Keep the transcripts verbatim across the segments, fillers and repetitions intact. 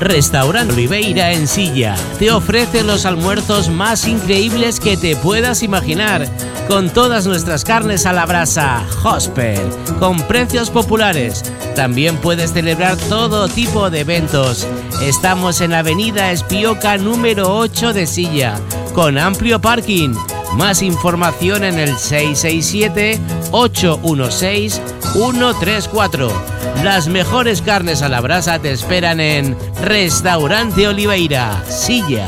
Restaurante Oliveira en Silla te ofrece los almuerzos más increíbles que te puedas imaginar, con todas nuestras carnes a la brasa, Hosper, con precios populares. También puedes celebrar todo tipo de eventos. Estamos en la avenida Espioca número ocho de Silla, con amplio parking. Más información en el seis seis siete, ocho uno seis, uno tres cuatro. Las mejores carnes a la brasa te esperan en Restaurante Oliveira, Silla.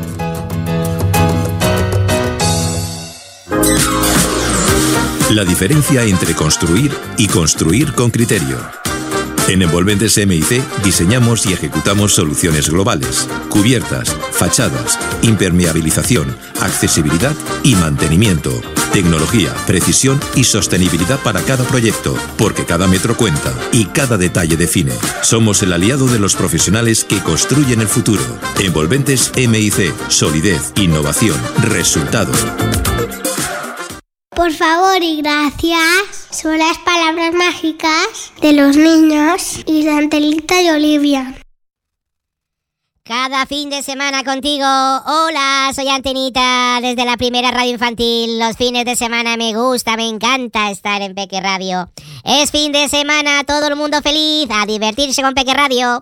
La diferencia entre construir y construir con criterio. En Envolventes M I C diseñamos y ejecutamos soluciones globales, cubiertas, fachadas, impermeabilización, accesibilidad y mantenimiento, tecnología, precisión y sostenibilidad para cada proyecto, porque cada metro cuenta y cada detalle define. Somos el aliado de los profesionales que construyen el futuro. Envolventes M I C, solidez, innovación, resultado. Por favor y gracias son las palabras mágicas de los niños y de Antelita y Olivia. Cada fin de semana contigo. Hola, soy Antenita desde la primera radio infantil. Los fines de semana me gusta, me encanta estar en Peque Radio. Es fin de semana, todo el mundo feliz, a divertirse con Peque Radio.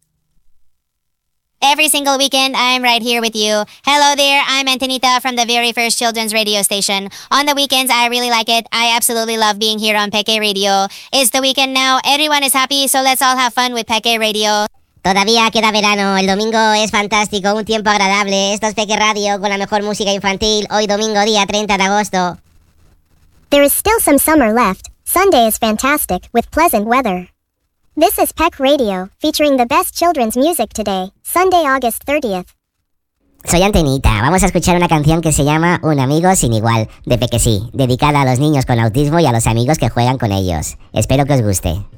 Every single weekend, I'm right here with you. Hello there, I'm Antonita from the very first children's radio station. On the weekends, I really like it. I absolutely love being here on Peque Radio. It's the weekend now, everyone is happy, so let's all have fun with Peque Radio. Todavía queda verano, el domingo es fantástico, un tiempo agradable. Esto es Peque Radio con la mejor música infantil, hoy domingo día treinta de agosto. There is still some summer left. Sunday is fantastic, with pleasant weather. This is Peck Radio, featuring the best children's music today, Sunday, August thirtieth. Soy Antenita, vamos a escuchar una canción que se llama Un amigo sin igual, de Peque Sí, dedicada a los niños con autismo y a los amigos que juegan con ellos. Espero que os guste.